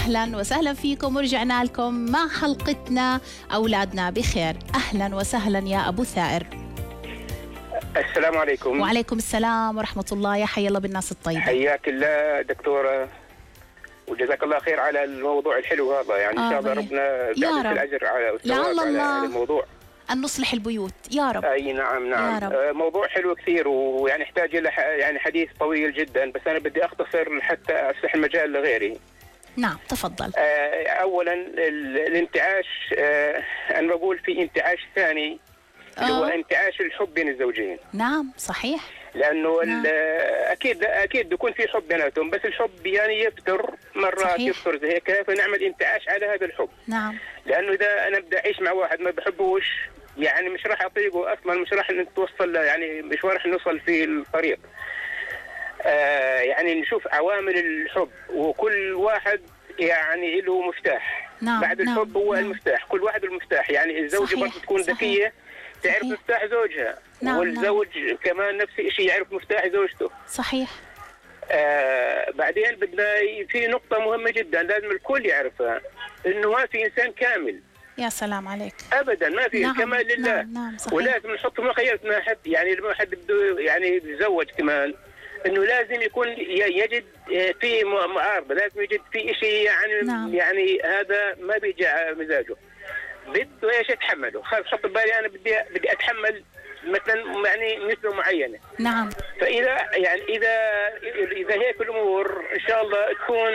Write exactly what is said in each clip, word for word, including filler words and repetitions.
أهلا وسهلا فيكم، ورجعنا لكم مع حلقتنا أولادنا بخير. أهلا وسهلا يا أبو ثائر. السلام عليكم. وعليكم السلام ورحمة الله، يا حي الله بالناس الطيبة. حياك الله دكتورة، وجزاك الله خير على الموضوع الحلو هذا، يعني إن شاء الله ربنا يعطيك الأجر على الثواب على هذا الموضوع، أن نصلح البيوت يا رب. أي نعم نعم رب. موضوع حلو كثير، ويعني يحتاج إلى يعني حديث طويل جدا، بس أنا بدي أختصر حتى أفتح المجال لغيري. نعم تفضل. أولا الانتعاش، أنا بقول في انتعاش ثاني اللي هو انتعاش الحب بين الزوجين. نعم صحيح، لأنه نعم. أكيد أكيد بيكون في حب بيناتهم، بس الحب يعني يفتر مرات يفتر زي هيك، فنعمل انتعاش على هذا الحب. نعم. لأنه إذا أنا بدي أعيش مع واحد ما بحبوش، يعني مش راح أطيقه أصلا، مش راح نتوصل، يعني مش راح نوصل في الطريق. آه يعني نشوف عوامل الحب، وكل واحد يعني له مفتاح. نعم. بعد نعم. الحب هو نعم. المفتاح، كل واحد المفتاح، يعني الزوجة برضه تكون ذكية تعرف صحيح. مفتاح زوجها. نعم. والزوج نعم. كمان نفس الشيء يعرف مفتاح زوجته. صحيح. آه بعدين بدنا في نقطة مهمة جدا لازم الكل يعرفها، إنه ما في إنسان كامل. يا سلام عليك. أبدا ما في. نعم. كمال لله. نعم. نعم. صحيح. ولازم نحط مخيلة ما حد، يعني لما حد بده يعني يتزوج كمان، إنه لازم يكون يجد في معارضة، لازم يجد في شيء يعني. نعم. يعني هذا ما بيجي على مزاجه، بده ايش يتحمله. خلاص حط بالي انا بدي بدي اتحمل مثلا يعني نسبه معينه. نعم. فاذا يعني اذا اذا هيك الامور ان شاء الله تكون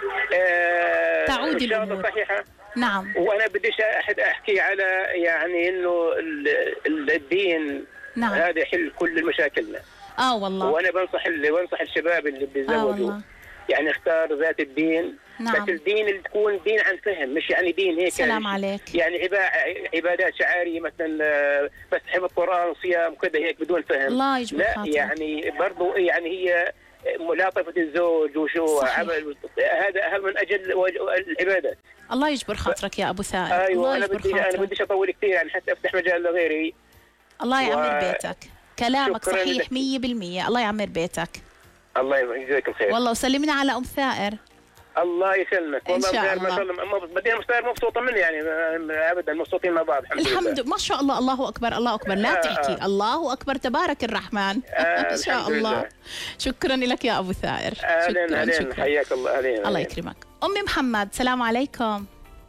آه تعود ان شاء الله الأمور. صحيحه. نعم. وانا بديش احد احكي على يعني انه الدين. نعم. هذا يحل كل مشاكلنا. اه والله. وانا بنصح اللي بنصح الشباب اللي بيتزوجوا آه يعني اختار ذات الدين. نعم. بس الدين اللي تكون دين عن فهم، مش يعني دين هيك. سلام عليك. يعني عبادات شعارية مثلا بس حفظ القرآن وصيام وكذا هيك بدون فهم. الله يجبر لا خاطرك. يعني برضو يعني هي ملاطفة الزوج وشو عمل، هذا أهم من أجل العبادات. الله يجبر خاطرك يا أبو ثائر. أيوة. الله أنا يجبر بدي خاطرك. أنا بديش أطول كثير يعني حتى أفتح مجال لغيري. الله يعمر و... بيتك. كلامك صحيح مية لك. بالمية. الله يعمر بيتك. الله يجزاك الخير. والله وسلمنا على أم ثائر. الله يسلمك. والله ما شاء الله بدينا مستعر مبسوطة مني يعني ابدا مبسوطين مع بعض الحمد, الحمد لله. ما شاء الله. الله اكبر الله اكبر. لا آه تحكي آه. الله اكبر تبارك الرحمن. آه ما شاء الله لله. شكرا لك يا ابو ثائر. اهلا اهلا حياك الله. اهلا الله يكرمك. ام محمد السلام عليكم.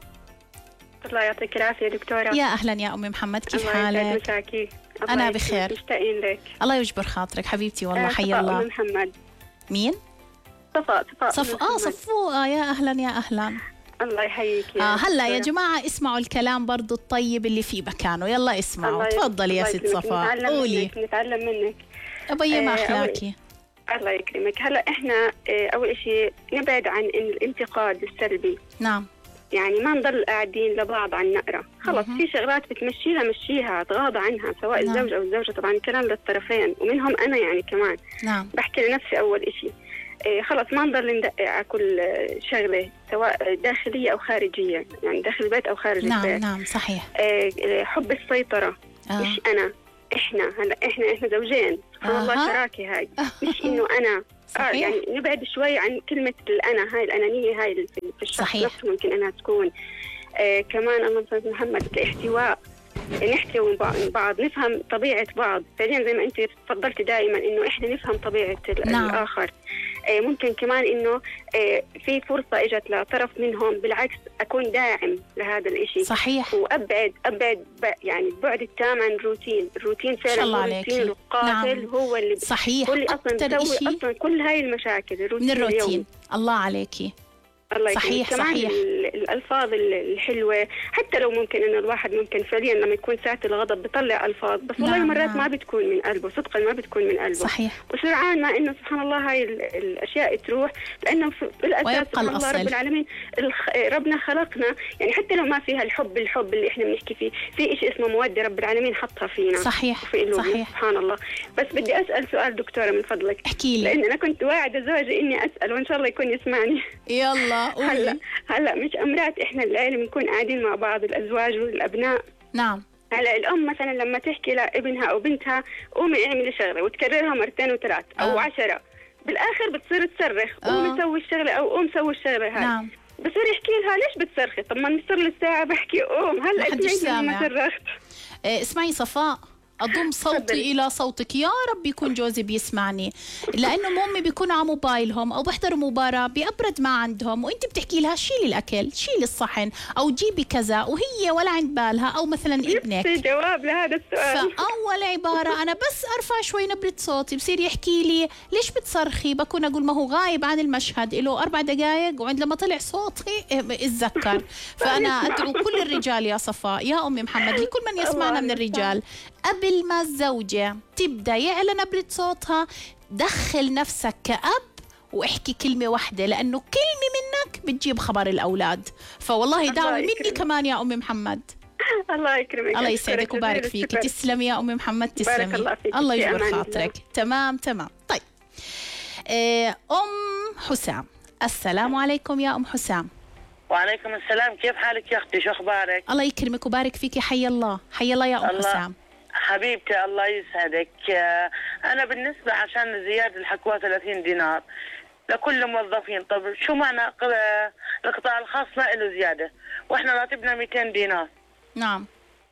الله يعطيك العافيه دكتوره. يا اهلا يا ام محمد، كيف الله حالك؟ الله مساكي. انا بخير مشتاقين لك. الله يجبر خاطرك حبيبتي. والله آه حي الله. ام محمد. مين؟ صفاء. صفاء صف اه صفوء. يا اهلا يا اهلا. الله يحييك يا آه هلا يا جماعه اسمعوا الكلام برضو الطيب اللي في مكانه. يلا اسمعوا. تفضلي يا ست صفاء قولي. نتعلم منك ابي ما احلاكي. الله يكرمك. هلا احنا اول شيء نبعد عن الانتقاد السلبي. نعم. يعني ما نضل قاعدين لبعض عن نقرة. خلص في شغلات بتمشيها مشيها، تغاضى عنها سواء نعم. الزوج أو الزوجة. طبعا الكلام للطرفين ومنهم أنا يعني كمان. نعم. بحكي لنفسي أول إشي إيه خلص ما نضل ندقق على كل شغلة سواء داخلية أو خارجية، يعني داخل البيت أو خارج نعم. البيت. نعم صحيح. إيه حب السيطرة. آه. مش أنا، إحنا هلا إحنا إحنا زوجين سبحان آه. الله شراكة هاي. مش إنه أنا صحيح. آه يعني نبعد شوي عن كلمة الأنا، هاي الأنانية هاي في الشخص نفسه ممكن أنها تكون. آه كمان اللهم صل على محمد الاحتواء، نحتوي بعض، نفهم طبيعة بعض. فعليا زي ما أنت تفضلت دائما إنه إحنا نفهم طبيعة نعم. الآخر. آه ممكن كمان إنه آه في فرصة إجت لطرف منهم بالعكس أكون داعم لهذا الإشي. صحيح. وأبعد أبعد يعني البعد التام عن الروتين. الروتين فعلا الروتين القاتل. نعم. هو اللي صحيح. هو اللي أصلا بيسوي أصلا كل هاي المشاكل. الروتين من الروتين اليوم. الله عليكي. الله صحيح كمان صحيح. الألفاظ الحلوة حتى لو ممكن إنه الواحد ممكن فعليا لما يكون ساعة الغضب بيطلع ألفاظ بس والله نعم مرات نعم. ما بتكون من قلبه صدقا، ما بتكون من قلبه. صحيح. وسرعان ما إنه سبحان الله هاي الأشياء تروح، لأنه بالأساس سبحان الله رب العالمين ربنا خلقنا يعني حتى لو ما فيها الحب الحب اللي إحنا بنحكي فيه، في إشي اسمه مودة رب العالمين حطها فينا. صحيح صحيح. سبحان الله. بس بدي أسأل سؤال دكتورة من فضلك. احكي لي. لأن أنا كنت واعدة زوجي إني أسأل وإن شاء الله يكون يسمعني. يلا قولي. هلا هلا مش أمرات إحنا العائلة بنكون قاعدين مع بعض الأزواج والأبناء. نعم. هلا الأم مثلا لما تحكي لابنها أو بنتها قومي اعملي شغلة وتكررها مرتين وثلاث أو آه. عشرة، بالآخر بتصير تصرخ قومي سوي الشغلة أو قوم سوي الشغلة هاي. نعم. بصير يحكي لها ليش بتصرخي؟ طب ما صار لي ساعة بحكي قوم هلا اسمعي ما صرخت. إيه اسمعي صفاء، أضم صوتي إلى صوتك، يا رب يكون جوزي بيسمعني، لأنه أمي بيكونوا على موبايلهم أو بيحضروا مباراة بأبرد ما عندهم، وأنت بتحكي لها شيلي الأكل، شيلي الصحن، أو جيبي كذا، وهي ولا عند بالها، أو مثلا ابنك. في جواب لهذا السؤال. فأول عبارة أنا بس أرفع شوي نبرة صوتي بصير يحكي لي ليش بتصرخي؟ بكون أقول ما هو غايب عن المشهد له أربع دقائق، وعند لما طلع صوتي اتذكر. فأنا أدعو كل الرجال يا صفاء، يا أمي محمد، لكل من يسمعنا من الرجال، قبل ما الزوجة تبدأ يعلى نبرة صوتها دخل نفسك كأب واحكي كلمة واحدة، لأنه كلمة منك بتجيب خبر الأولاد. فوالله دعوة مني كمان يا أمي محمد. الله يكرمك. الله يسعدك وبارك فيك. تسلمي يا أمي محمد، تسلمي. بارك الله فيك. الله يجبر خاطرك. تمام تمام. طيب أم حسام، السلام عليكم يا أم حسام. وعليكم السلام، كيف حالك يا أختي؟ شو أخبارك؟ الله يكرمك وبارك فيك، حي الله. حي الله يا أم الله. حسام. حبيبتي الله يسعدك. أنا بالنسبة عشان زيادة الحكوى ثلاثين دينار لكل الموظفين، طب شو معنى القطاع الخاص ما له زيادة وإحنا راتبنا مئتين دينار؟ نعم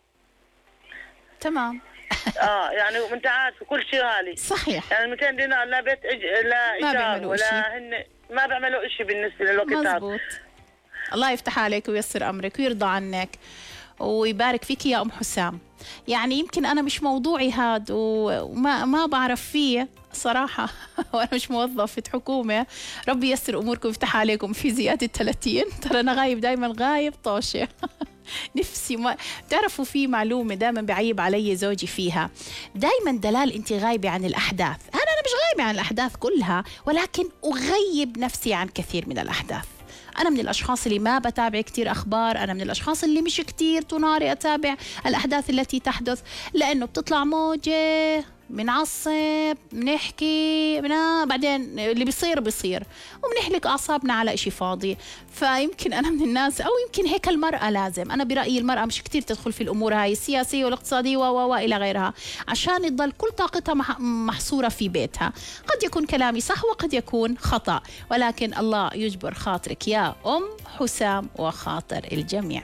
تمام. اه يعني وانت عارف كل شيء غالي. صحيح. يعني مئتين دينار لا بيت إج... لا ايجار ولا هن ما بيعملوا شيء بالنسبة للوقت. مزبوط. الله يفتح عليك وييسر أمرك ويرضى عنك ويبارك فيك يا أم حسام. يعني يمكن أنا مش موضوعي هاد وما ما بعرف فيه صراحة وأنا مش موظفة حكومة. ربي ييسر أموركم ويفتح عليكم في زيادة ثلاثين. ترى أنا غايب دايما، غايب طاشة. نفسي ما بتعرفوا في معلومة دائما بعيب علي زوجي فيها، دائما دلال أنت غايبة عن الأحداث. أنا أنا مش غايبة عن الأحداث كلها، ولكن أغيب نفسي عن كثير من الأحداث. أنا من الأشخاص اللي ما بتابع كتير أخبار، أنا من الأشخاص اللي مش كتير طناري أتابع الأحداث التي تحدث، لأنه بتطلع موجة بنعصب بنحكي بنا بعدين اللي بيصير بيصير وبنحلق أعصابنا على إشي فاضي. فيمكن أنا من الناس، أو يمكن هيك المرأة لازم، أنا برأيي المرأة مش كتير تدخل في الأمور هاي السياسية والاقتصادية و إلى غيرها عشان تضل كل طاقتها محصورة في بيتها. قد يكون كلامي صح وقد يكون خطأ، ولكن الله يجبر خاطرك يا أم حسام وخاطر الجميع.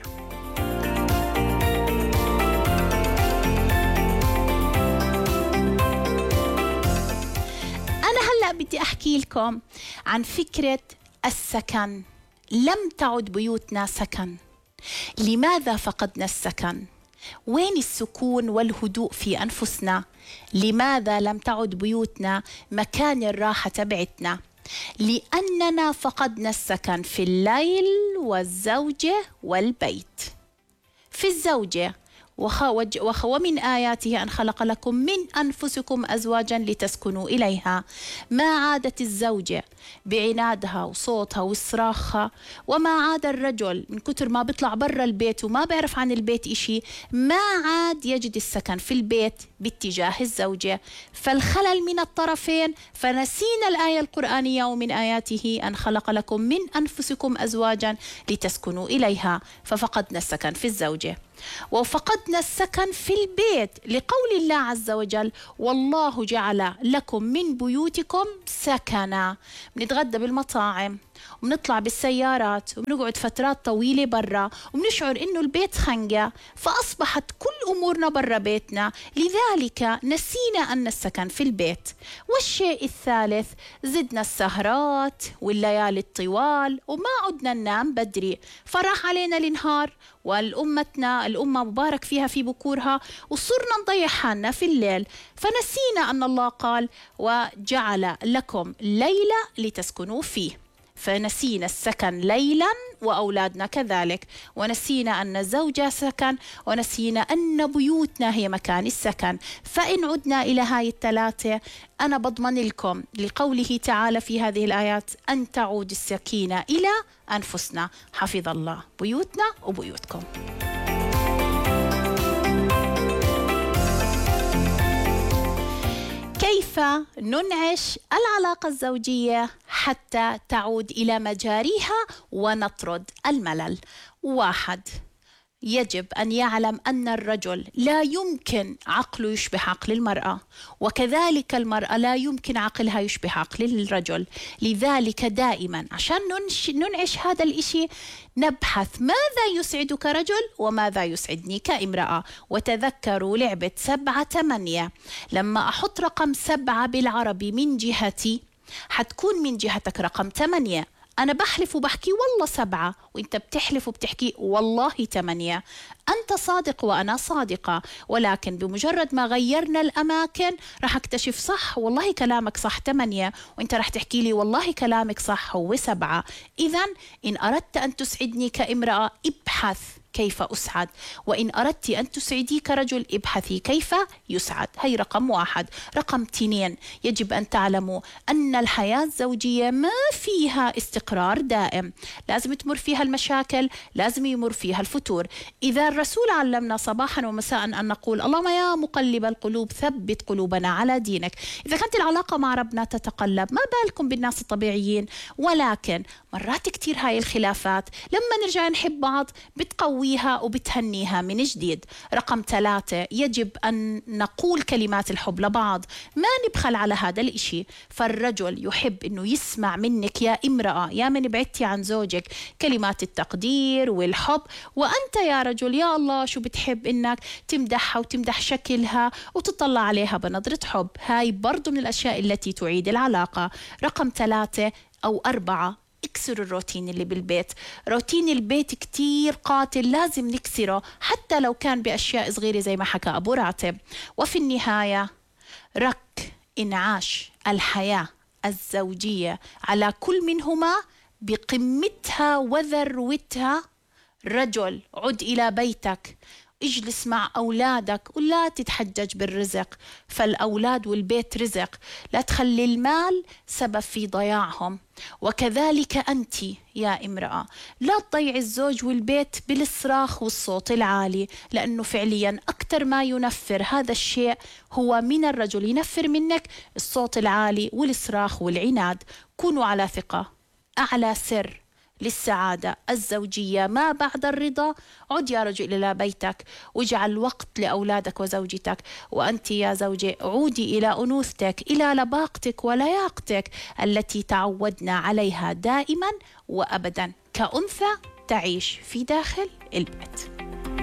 بدي أحكي لكم عن فكرة السكن. لم تعد بيوتنا سكن. لماذا فقدنا السكن؟ وين السكون والهدوء في أنفسنا؟ لماذا لم تعد بيوتنا مكان الراحة تبعتنا؟ لأننا فقدنا السكن في الليل والزوجة والبيت. في الزوجة ومن آياته أن خلق لكم من أنفسكم أزواجا لتسكنوا إليها. ما عادت الزوجة بعنادها وصوتها وصراخها، وما عاد الرجل من كتر ما بيطلع برا البيت وما بيعرف عن البيت إشي، ما عاد يجد السكن في البيت باتجاه الزوجة. فالخلل من الطرفين، فنسينا الآية القرآنية ومن آياته أن خلق لكم من أنفسكم أزواجا لتسكنوا إليها، ففقدنا السكن في الزوجة. وفقدنا السكن في البيت لقول الله عز وجل والله جعل لكم من بيوتكم سكنا. بنتغدى بالمطاعم وبنطلع بالسيارات وبنقعد فترات طويلة برا وبنشعر إنه البيت خنقة، فأصبحت كل أمورنا برا بيتنا، لذلك نسينا أن السكن في البيت. والشيء الثالث، زدنا السهرات والليالي الطوال وما عدنا ننام بدري، فراح علينا النهار والأمتنا الأمة مبارك فيها في بكورها، وصرنا نضيع حالنا في الليل، فنسينا أن الله قال وجعل لكم ليلة لتسكنوا فيه. فنسينا السكن ليلا وأولادنا كذلك، ونسينا أن الزوجة سكن، ونسينا أن بيوتنا هي مكان السكن. فإن عدنا إلى هاي الثلاثة أنا بضمن لكم لقوله تعالى في هذه الآيات أن تعود السكينة إلى أنفسنا. حفظ الله بيوتنا وبيوتكم. كيف ننعش العلاقة الزوجية حتى تعود إلى مجاريها ونطرد الملل؟ واحد، يجب أن يعلم أن الرجل لا يمكن عقله يشبه عقل المرأة، وكذلك المرأة لا يمكن عقلها يشبه عقل الرجل. لذلك دائما عشان ننعش هذا الإشي نبحث ماذا يسعدك رجل وماذا يسعدني كامرأة. وتذكروا لعبة سبعة ثمانية، لما أحط رقم سبعة بالعربي من جهتي حتكون من جهتك رقم ثمانية. أنا بحلف وبحكي والله سبعة، وإنت بتحلف وبتحكي والله ثمانية. أنت صادق وأنا صادقة، ولكن بمجرد ما غيرنا الأماكن رح أكتشف صح والله كلامك صح ثمانية، وإنت رح تحكي لي والله كلامك صح هو سبعة. إذن إن أردت أن تسعدني كامرأة ابحث كيف أسعد، وإن أردت أن تسعدي كرجل ابحثي كيف يسعد. هي رقم واحد. رقم اثنين، يجب أن تعلموا أن الحياة الزوجية ما فيها استقرار دائم، لازم تمر فيها المشاكل، لازم يمر فيها الفتور. إذا الرسول علمنا صباحا ومساء أن نقول اللهم يا مقلب القلوب ثبت قلوبنا على دينك، إذا كانت العلاقة مع ربنا تتقلب ما بالكم بالناس الطبيعيين. ولكن مرات كتير هاي الخلافات لما نرجع نحب بعض بتقويها وبتهنيها من جديد. رقم ثلاثة، يجب أن نقول كلمات الحب لبعض، ما نبخل على هذا الإشي. فالرجل يحب أنه يسمع منك يا امرأة يا من بعدتي عن زوجك كلمات التقدير والحب، وأنت يا رجل يا الله شو بتحب أنك تمدحها وتمدح شكلها وتطلع عليها بنظرة حب. هاي برضو من الأشياء التي تعيد العلاقة. رقم ثلاثة أو أربعة، اكسروا الروتين اللي بالبيت. روتين البيت كتير قاتل، لازم نكسره حتى لو كان بأشياء صغيرة زي ما حكى أبو راتب. وفي النهاية رك إنعاش الحياة الزوجية على كل منهما بقمتها وذروتها. رجل عد إلى بيتك، اجلس مع أولادك ولا تتحجج بالرزق، فالأولاد والبيت رزق، لا تخلي المال سبب في ضياعهم. وكذلك أنت يا امرأة لا تضيع الزوج والبيت بالصراخ والصوت العالي، لأنه فعليا أكثر ما ينفر هذا الشيء هو من الرجل، ينفر منك الصوت العالي والصراخ والعناد. كونوا على ثقة، أعلى سر للسعادة الزوجية ما بعد الرضا. عد يا رجل إلى بيتك واجعل وقت لأولادك وزوجتك، وأنت يا زوجة عودي إلى أنوثتك، إلى لباقتك ولياقتك التي تعودنا عليها دائما وأبدا كأنثى تعيش في داخل البيت.